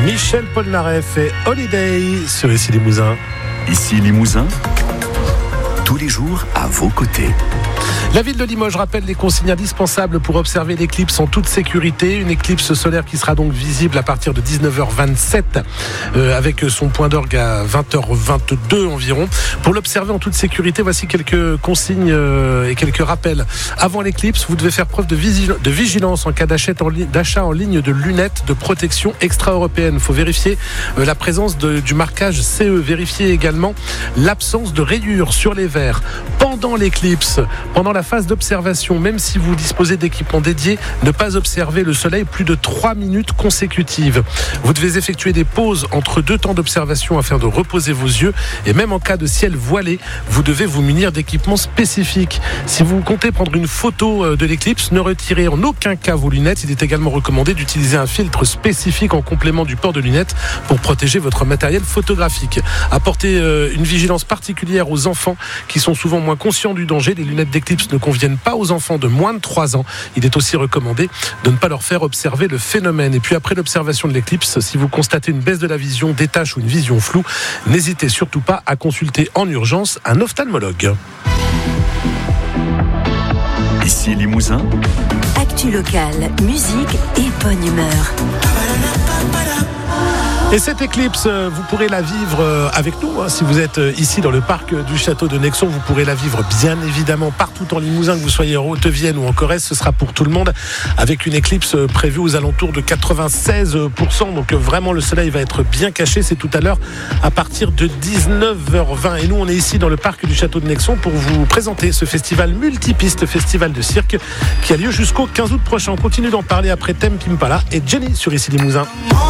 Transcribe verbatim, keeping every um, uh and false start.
Michel Polnareff et Holiday sur Ici Limousin. Ici Limousin, tous les jours à vos côtés. La ville de Limoges rappelle les consignes indispensables pour observer l'éclipse en toute sécurité. Une éclipse solaire qui sera donc visible à partir de dix-neuf heures vingt-sept euh, avec son point d'orgue à vingt heures vingt-deux environ. Pour l'observer en toute sécurité, voici quelques consignes euh, et quelques rappels. Avant l'éclipse, vous devez faire preuve de, vigil- de vigilance en cas d'achat en, li- d'achat en ligne de lunettes de protection extra-européenne. Il faut vérifier euh, la présence de, du marquage C E. Vérifier également l'absence de rayures sur les verres. Pendant l'éclipse, pendant la phase d'observation, même si vous disposez d'équipements dédiés, ne pas observer le soleil plus de trois minutes consécutives. Vous devez effectuer des pauses entre deux temps d'observation afin de reposer vos yeux, et même en cas de ciel voilé, vous devez vous munir d'équipements spécifiques. Si vous comptez prendre une photo de l'éclipse, ne retirez en aucun cas vos lunettes. Il est également recommandé d'utiliser un filtre spécifique en complément du port de lunettes pour protéger votre matériel photographique. Apportez une vigilance particulière aux enfants qui sont souvent moins conscients du danger. Les lunettes d'éclipse ne conviennent pas aux enfants de moins de trois ans. Il est aussi recommandé de ne pas leur faire observer le phénomène. Et puis après l'observation de l'éclipse, si vous constatez une baisse de la vision, des taches ou une vision floue, n'hésitez surtout pas à consulter en urgence un ophtalmologue. Ici Limousin, actu locale, musique et bonne humeur. Et cette éclipse, vous pourrez la vivre avec nous. Si vous êtes ici dans le parc du château de Nexon, vous pourrez la vivre bien évidemment partout en Limousin, que vous soyez en Haute-Vienne ou en Corrèze. Ce sera pour tout le monde avec une éclipse prévue aux alentours de quatre-vingt-seize pour cent. Donc vraiment, le soleil va être bien caché. C'est tout à l'heure à partir de dix-neuf heures vingt. Et nous, on est ici dans le parc du château de Nexon pour vous présenter ce festival multipiste, festival de cirque qui a lieu jusqu'au quinze août prochain. On continue d'en parler après Thème Kimpala et Jenny sur Ici Limousin.